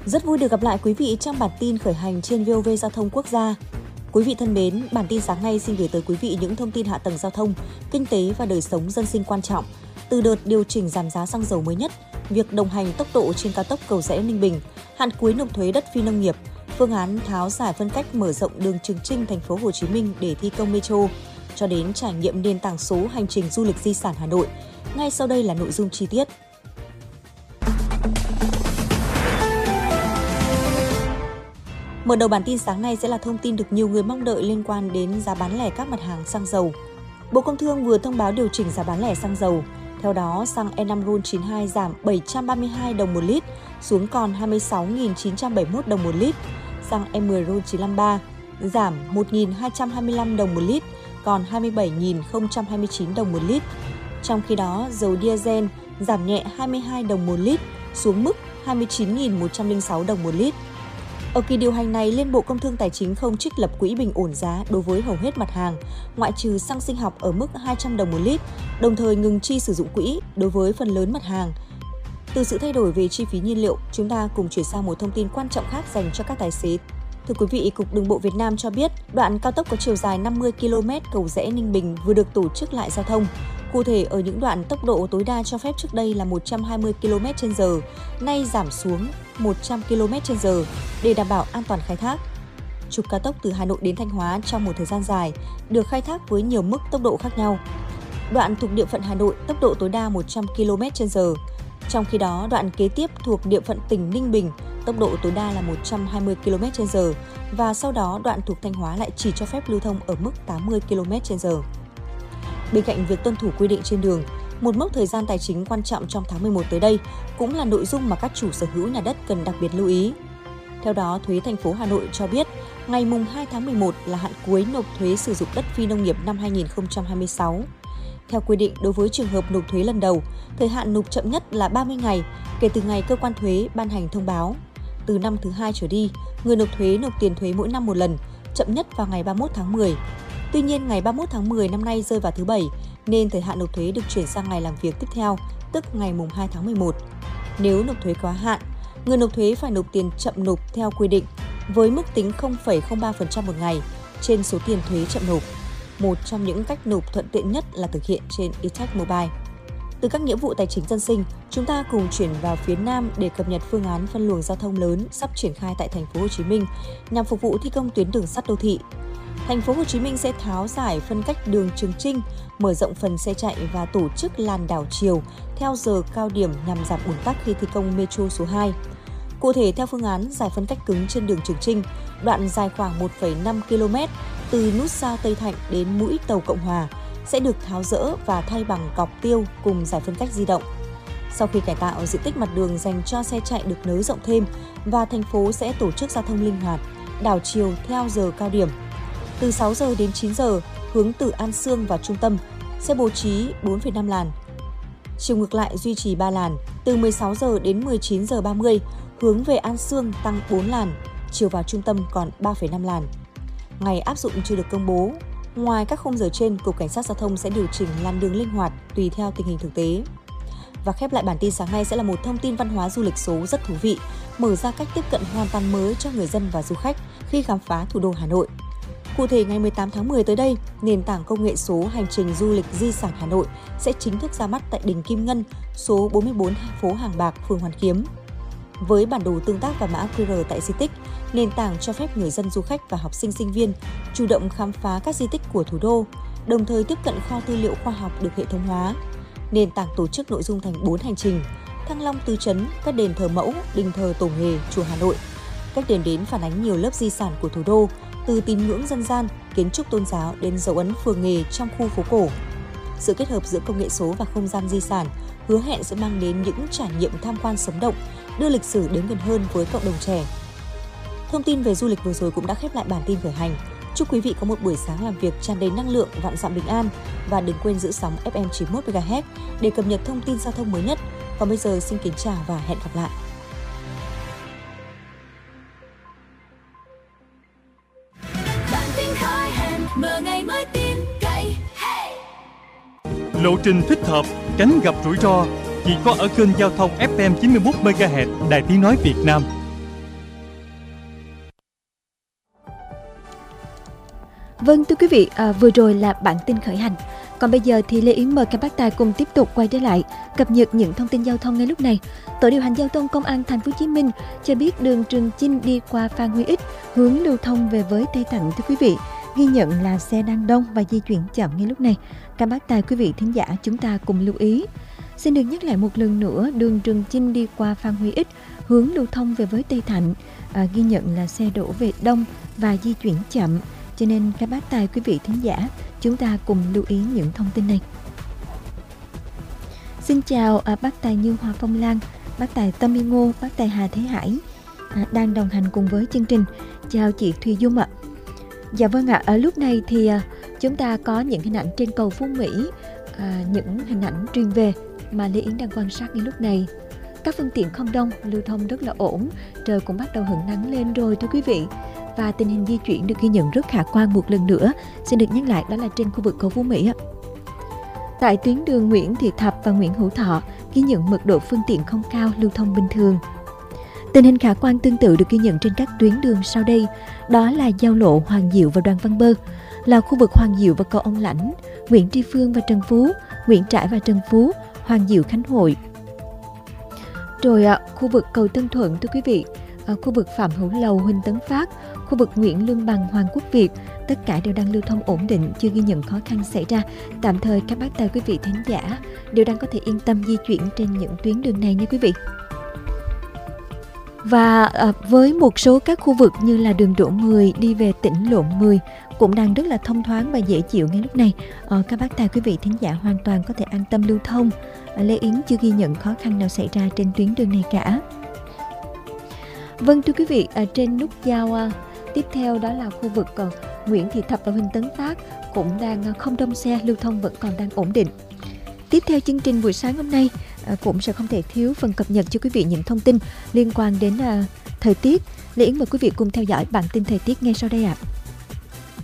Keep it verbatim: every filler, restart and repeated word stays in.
Rất vui được gặp lại quý vị trong bản tin khởi hành trên vê o vê Giao thông Quốc gia. Quý vị thân mến, bản tin sáng nay xin gửi tới quý vị những thông tin hạ tầng giao thông, kinh tế và đời sống dân sinh quan trọng. Từ đợt điều chỉnh giảm giá xăng dầu mới nhất, việc đồng hành tốc độ trên cao tốc Cầu Giẽ - Ninh Bình, hạn cuối nộp thuế đất phi nông nghiệp, phương án tháo giải phân cách mở rộng đường Trường Chinh thành phố Hồ Chí Minh để thi công metro, cho đến trải nghiệm nền tảng số hành trình du lịch di sản Hà Nội. Ngay sau đây là nội dung chi tiết. Mở đầu bản tin sáng nay sẽ là thông tin được nhiều người mong đợi liên quan đến giá bán lẻ các mặt hàng xăng dầu. Bộ Công Thương vừa thông báo điều chỉnh giá bán lẻ xăng dầu. Theo đó, xăng E năm RON chín mươi hai giảm bảy trăm ba mươi hai đồng một lít xuống còn hai mươi sáu nghìn chín trăm bảy mươi mốt đồng một lít. Xăng E mười RON chín lăm ba giảm một nghìn hai trăm hai mươi lăm đồng một lít còn hai mươi bảy nghìn không trăm hai mươi chín đồng một lít. Trong khi đó, dầu diesel giảm nhẹ hai mươi hai đồng một lít xuống mức hai mươi chín nghìn một trăm lẻ sáu đồng một lít. Ở kỳ điều hành này, Liên Bộ Công Thương Tài chính không trích lập quỹ bình ổn giá đối với hầu hết mặt hàng, ngoại trừ xăng sinh học ở mức hai trăm đồng một lít, đồng thời ngừng chi sử dụng quỹ đối với phần lớn mặt hàng. Từ sự thay đổi về chi phí nhiên liệu, chúng ta cùng chuyển sang một thông tin quan trọng khác dành cho các tài xế. Thưa quý vị, Cục Đường bộ Việt Nam cho biết, đoạn cao tốc có chiều dài năm mươi ki lô mét Cầu Giẽ - Ninh Bình vừa được tổ chức lại giao thông. Cụ thể, ở những đoạn tốc độ tối đa cho phép trước đây là một trăm hai mươi ki lô mét trên giờ, nay giảm xuống một trăm ki lô mét trên giờ để đảm bảo an toàn khai thác. Trục cao tốc từ Hà Nội đến Thanh Hóa trong một thời gian dài được khai thác với nhiều mức tốc độ khác nhau. Đoạn thuộc địa phận Hà Nội tốc độ tối đa một trăm ki lô mét trên giờ. Trong khi đó, đoạn kế tiếp thuộc địa phận tỉnh Ninh Bình tốc độ tối đa là một trăm hai mươi ki lô mét trên giờ và sau đó đoạn thuộc Thanh Hóa lại chỉ cho phép lưu thông ở mức tám mươi ki lô mét trên giờ. Bên cạnh việc tuân thủ quy định trên đường, một mốc thời gian tài chính quan trọng trong tháng mười một tới đây cũng là nội dung mà các chủ sở hữu nhà đất cần đặc biệt lưu ý. Theo đó, Thuế thành phố Hà Nội cho biết ngày mùng hai tháng mười một là hạn cuối nộp thuế sử dụng đất phi nông nghiệp năm hai nghìn không trăm hai mươi sáu. Theo quy định, đối với trường hợp nộp thuế lần đầu, thời hạn nộp chậm nhất là ba mươi ngày kể từ ngày cơ quan thuế ban hành thông báo. Từ năm thứ hai trở đi, người nộp thuế nộp tiền thuế mỗi năm một lần, chậm nhất vào ngày ba mươi mốt tháng mười. Tuy nhiên, ngày ba mươi mốt tháng mười năm nay rơi vào thứ Bảy, nên thời hạn nộp thuế được chuyển sang ngày làm việc tiếp theo, tức ngày mùng hai tháng mười một. Nếu nộp thuế quá hạn, người nộp thuế phải nộp tiền chậm nộp theo quy định, với mức tính không phẩy không ba phần trăm một ngày trên số tiền thuế chậm nộp. Một trong những cách nộp thuận tiện nhất là thực hiện trên e-tax mobile. Từ các nghĩa vụ tài chính dân sinh, chúng ta cùng chuyển vào phía Nam để cập nhật phương án phân luồng giao thông lớn sắp triển khai tại thành phố Hồ Chí Minh nhằm phục vụ thi công tuyến đường sắt đô thị. Thành phố Hồ Chí Minh sẽ tháo giải phân cách đường Trường Chinh, mở rộng phần xe chạy và tổ chức làn đảo chiều theo giờ cao điểm nhằm giảm ùn tắc khi thi công metro số hai. Cụ thể, theo phương án giải phân cách cứng trên đường Trường Chinh, đoạn dài khoảng một phẩy năm ki lô mét từ nút giao Tây Thạnh đến mũi tàu Cộng Hòa sẽ được tháo dỡ và thay bằng cọc tiêu cùng giải phân cách di động. Sau khi cải tạo, diện tích mặt đường dành cho xe chạy được nới rộng thêm và thành phố sẽ tổ chức giao thông linh hoạt, đảo chiều theo giờ cao điểm. Từ sáu giờ đến chín giờ, hướng từ An Sương vào trung tâm sẽ bố trí bốn phẩy năm làn. Chiều ngược lại duy trì ba làn, từ mười sáu giờ đến mười chín giờ ba mươi, hướng về An Sương tăng bốn làn, chiều vào trung tâm còn ba phẩy năm làn. Ngày áp dụng chưa được công bố. Ngoài các khung giờ trên, Cục Cảnh sát Giao thông sẽ điều chỉnh làn đường linh hoạt tùy theo tình hình thực tế. Và khép lại bản tin sáng nay sẽ là một thông tin văn hóa du lịch số rất thú vị, mở ra cách tiếp cận hoàn toàn mới cho người dân và du khách khi khám phá thủ đô Hà Nội. Cụ thể, ngày mười tám tháng mười tới đây, nền tảng công nghệ số hành trình du lịch di sản Hà Nội sẽ chính thức ra mắt tại đình Kim Ngân, số bốn mươi bốn phố Hàng Bạc, phường Hoàn Kiếm. Với bản đồ tương tác và mã quy rờ tại di tích, nền tảng cho phép người dân, du khách và học sinh sinh viên chủ động khám phá các di tích của thủ đô, đồng thời tiếp cận kho tư liệu khoa học được hệ thống hóa. Nền tảng tổ chức nội dung thành bốn hành trình: Thăng Long Tứ Trấn, các đền thờ mẫu, đình thờ Tổ nghề, chùa Hà Nội. Các điểm đến phản ánh nhiều lớp di sản của thủ đô, từ tín ngưỡng dân gian, kiến trúc tôn giáo đến dấu ấn phường nghề trong khu phố cổ. Sự kết hợp giữa công nghệ số và không gian di sản hứa hẹn sẽ mang đến những trải nghiệm tham quan sống động, đưa lịch sử đến gần hơn với cộng đồng trẻ. Thông tin về du lịch vừa rồi cũng đã khép lại bản tin khởi hành. Chúc quý vị có một buổi sáng làm việc tràn đầy năng lượng, vạn dặm bình an và đừng quên giữ sóng ép em chín mươi mốt mê ga héc để cập nhật thông tin giao thông mới nhất. Còn bây giờ xin kính chào và hẹn gặp lại. Lộ trình thích hợp, tránh gặp rủi ro chỉ có ở kênh giao thông ép em chín mươi mốt mê ga héc Đài Tiếng nói Việt Nam. Vâng thưa quý vị, à, vừa rồi là bản tin khởi hành. Còn bây giờ thì Lê Yến mời các bác tài cùng tiếp tục quay trở lại cập nhật những thông tin giao thông ngay lúc này. Tổ điều hành giao thông Công an Thành phố Hồ Chí Minh cho biết đường Trường Chinh đi qua Phan Huy Ích hướng lưu thông về với Tây Thạnh thưa quý vị. Ghi nhận là xe đang đông và di chuyển chậm ngay lúc này. Các bác tài quý vị thính giả chúng ta cùng lưu ý. Xin được nhắc lại một lần nữa, đường Trường Chinh đi qua Phan Huy Ích hướng lưu thông về với Tây Thạnh à, ghi nhận là xe đổ về đông và di chuyển chậm. Cho nên các bác tài quý vị thính giả chúng ta cùng lưu ý những thông tin này. Xin chào à, bác tài Như Hoa Phong Lan, bác tài Tâm Y Ngô, bác tài Hà Thế Hải à, đang đồng hành cùng với chương trình. Chào chị Thùy Dung ạ. Dạ vâng ạ, ở lúc này thì à, chúng ta có những hình ảnh trên cầu Phú Mỹ, à, những hình ảnh truyền về mà Lê Yến đang quan sát ngay lúc này. Các phương tiện không đông, lưu thông rất là ổn, trời cũng bắt đầu hửng nắng lên rồi thưa quý vị. Và tình hình di chuyển được ghi nhận rất khả quan một lần nữa. Xin được nhắc lại đó là trên khu vực cầu Phú Mỹ. Tại tuyến đường Nguyễn Thị Thập và Nguyễn Hữu Thọ ghi nhận mật độ phương tiện không cao, lưu thông bình thường. Tình hình khả quan tương tự được ghi nhận trên các tuyến đường sau đây, đó là giao lộ Hoàng Diệu và Đoàn Văn Bơ, là khu vực Hoàng Diệu và cầu Ông Lãnh, Nguyễn Tri Phương và Trần Phú, Nguyễn Trãi và Trần Phú, Hoàng Diệu Khánh Hội. Rồi à, khu vực cầu Tân Thuận thưa quý vị, à, khu vực Phạm Hữu Lầu, Huỳnh Tấn Phát, khu vực Nguyễn Lương Bằng, Hoàng Quốc Việt, tất cả đều đang lưu thông ổn định, chưa ghi nhận khó khăn xảy ra. Tạm thời các bác tài quý vị thính giả đều đang có thể yên tâm di chuyển trên những tuyến đường này nha quý vị. Và à, với một số các khu vực như là đường Đỗ mười đi về tỉnh Lộ mười cũng đang rất là thông thoáng và dễ chịu ngay lúc này. À, các bác tài quý vị thính giả hoàn toàn có thể an tâm lưu thông. À, Lê Yến chưa ghi nhận khó khăn nào xảy ra trên tuyến đường này cả. Vâng thưa quý vị, à, trên nút giao à, tiếp theo đó là khu vực à, Nguyễn Thị Thập và Huỳnh Tấn Phát cũng đang à, không đông xe, lưu thông vẫn còn đang ổn định. Tiếp theo chương trình buổi sáng hôm nay à, cũng sẽ không thể thiếu phần cập nhật cho quý vị những thông tin liên quan đến à, thời tiết. Lê Yến mời quý vị cùng theo dõi bản tin thời tiết ngay sau đây ạ. À.